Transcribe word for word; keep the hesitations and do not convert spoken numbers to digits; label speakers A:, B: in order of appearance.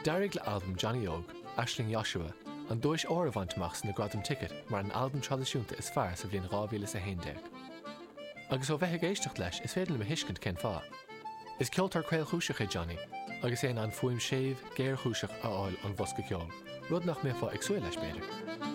A: Dairg le albumm Johnny Og, Aisling Joshua, an dúis áramhaintach na gradam ticket mar an albumm tradiisiúnta is fearr sa bhliain two thousand one hundred. Agus ó bheith géisteach leis is féidir le hiiscint cén fá. Is ceoltar creil chúiseach é Johnny, agus é an fuim séimh géir chúiseach a áil an bhosca ceol, rud nach mé fá ag súil leis beidir.